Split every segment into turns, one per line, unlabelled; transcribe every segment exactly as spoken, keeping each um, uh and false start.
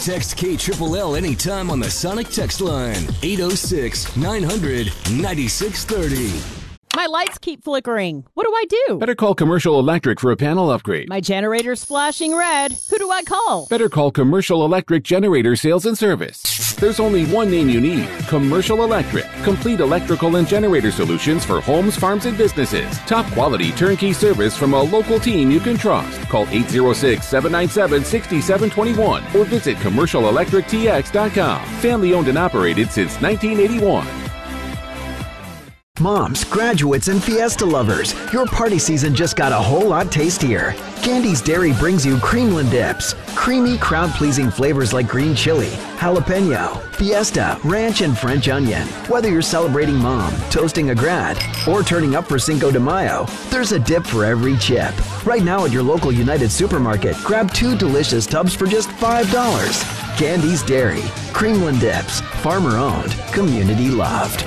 Text K L L anytime on the Sonic text line, eight oh six, nine hundred, ninety-six thirty.
My lights keep flickering. What do I do?
Better call Commercial Electric for a panel upgrade.
My generator's flashing red. Who do I call?
Better call Commercial Electric Generator Sales and Service. There's only one name you need, Commercial Electric. Complete electrical and generator solutions for homes, farms, and businesses. Top quality turnkey service from a local team you can trust. Call eight oh six, seven nine seven, six seven two one or visit commercial electric t x dot com. Family owned and operated since nineteen eighty-one.
Moms, graduates, and Fiesta lovers, your party season just got a whole lot tastier. Candy's Dairy brings you Creamland Dips. Creamy, crowd-pleasing flavors like green chili, jalapeno, Fiesta, ranch, and French onion. Whether you're celebrating mom, toasting a grad, or turning up for Cinco de Mayo, there's a dip for every chip. Right now at your local United Supermarket, grab two delicious tubs for just five dollars. Candy's Dairy. Creamland Dips. Farmer-owned. Community-loved.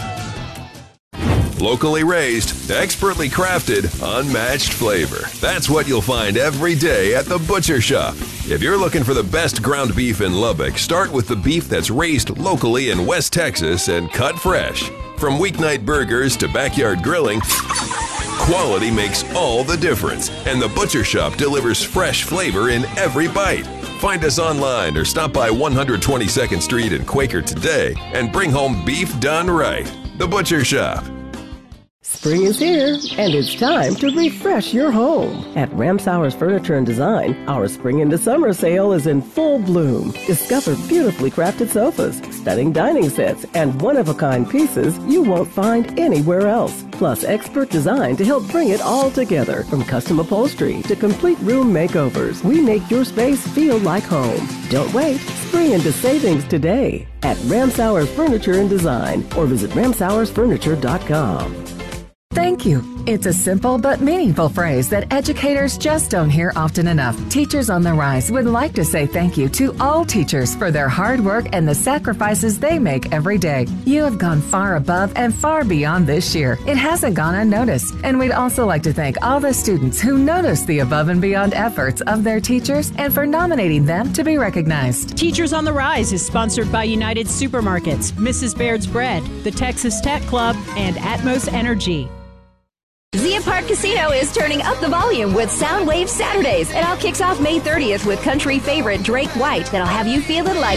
Locally raised, expertly crafted, unmatched flavor. That's what you'll find every day at The Butcher Shop. If you're looking for the best ground beef in Lubbock, start with the beef that's raised locally in West Texas and cut fresh. From weeknight burgers to backyard grilling, quality makes all the difference. And The Butcher Shop delivers fresh flavor in every bite. Find us online or stop by one twenty-second Street in Quaker today and bring home beef done right. The Butcher Shop.
Spring is here, and it's time to refresh your home. At Ramsauer's Furniture and Design, our spring into summer sale is in full bloom. Discover beautifully crafted sofas, stunning dining sets, and one-of-a-kind pieces you won't find anywhere else. Plus expert design to help bring it all together. From custom upholstery to complete room makeovers, we make your space feel like home. Don't wait. Spring into savings today at Ramsauer's Furniture and Design or visit ramsauers furniture dot com.
Thank you. It's a simple but meaningful phrase that educators just don't hear often enough. Teachers on the Rise would like to say thank you to all teachers for their hard work and the sacrifices they make every day. You have gone far above and far beyond this year. It hasn't gone unnoticed. And we'd also like to thank all the students who noticed the above and beyond efforts of their teachers and for nominating them to be recognized.
Teachers on the Rise is sponsored by United Supermarkets, Missus Baird's Bread, the Texas Tech Club, and Atmos Energy.
Zia Park Casino is turning up the volume with Soundwave Saturdays. It all kicks off May thirtieth with country favorite Drake White that'll have you feeling like...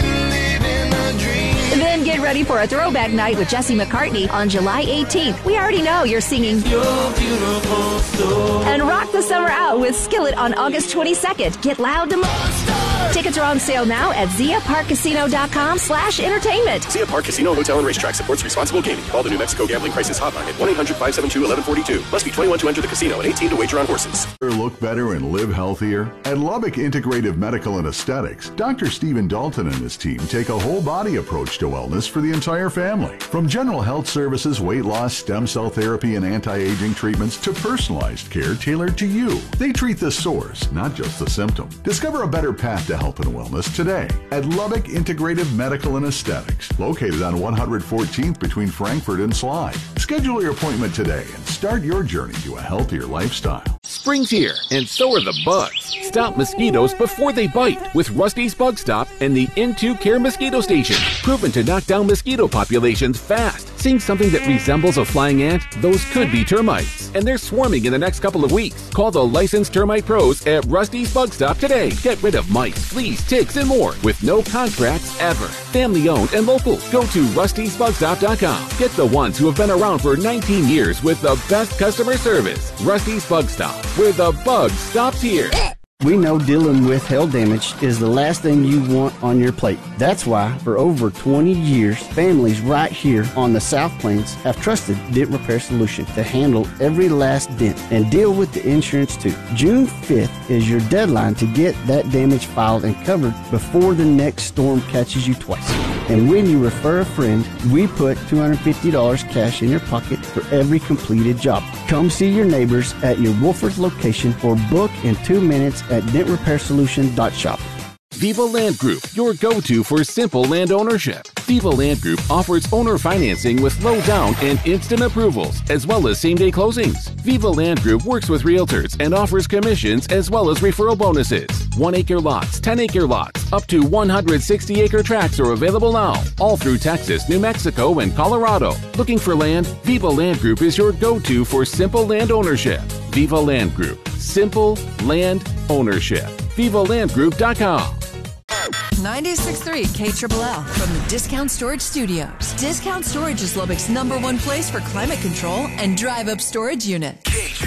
Then get ready for a throwback night with Jesse McCartney on July eighteenth. We already know you're singing You're Beautiful Soul. And rock the summer out with Skillet on August twenty-second. Get loud to Monster. Tickets are on sale now at zia park casino dot com slash entertainment.
Zia Park Casino, Hotel, and Racetrack supports responsible gaming. Call the New Mexico Gambling Crisis Hotline at one eight hundred, five seven two, one one four two. Must be twenty-one to enter the casino and eighteen to wager on horses.
Look better and live healthier. At Lubbock Integrative Medical and Aesthetics, Doctor Stephen Dalton and his team take a whole body approach to wellness for the entire family. From general health services, weight loss, stem cell therapy, and anti-aging treatments to personalized care tailored to you. They treat the source, not just the symptom. Discover a better path to health and wellness today at Lubbock Integrative Medical and Aesthetics, located on one fourteenth between Frankfort and Slide. Schedule your appointment today and start your journey to a healthier lifestyle.
Spring's here, and so are the bugs. Stop mosquitoes before they bite with Rusty's Bug Stop and the N two Care Mosquito Station. Proven to knock down mosquito populations fast. Seeing something that resembles a flying ant? Those could be termites, and they're swarming in the next couple of weeks. Call the licensed termite pros at Rusty's Bug Stop today. Get rid of mice, fleas, ticks, and more with no contracts ever. Family owned and local. Go to rustys bug stop dot com. Get the ones who have been around for nineteen years with the best customer service. Rusty's Bug Stop, where the bug stops here.
We know dealing with hail damage is the last thing you want on your plate. That's why, for over twenty years, families right here on the South Plains have trusted Dent Repair Solution to handle every last dent and deal with the insurance too. June fifth is your deadline to get that damage filed and covered before the next storm catches you twice. And when you refer a friend, we put two hundred fifty dollars cash in your pocket for every completed job. Come see your neighbors at your Wolford location or book in two minutes at dent repair solution dot shop.
Viva Land Group, your go-to for simple land ownership. Viva Land Group offers owner financing with low down and instant approvals, as well as same-day closings. Viva Land Group works with realtors and offers commissions as well as referral bonuses. One-acre lots, ten-acre lots, up to one hundred sixty acre tracts are available now, all through Texas, New Mexico, and Colorado. Looking for land? Viva Land Group is your go-to for simple land ownership. Viva Land Group. Simple land ownership. Viva Land Group dot com.
ninety-six point three K L L from the Discount Storage Studios. Discount Storage is Lubbock's number one place for climate control and drive-up storage units.